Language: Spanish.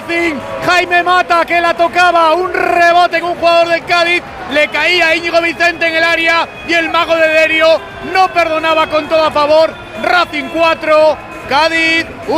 Racing. Jaime Mata, que la tocaba, un rebote con un jugador del Cádiz, le caía a Íñigo Vicente en el área y el mago de Derio no perdonaba, con todo a favor. Racing 4, Cádiz 1.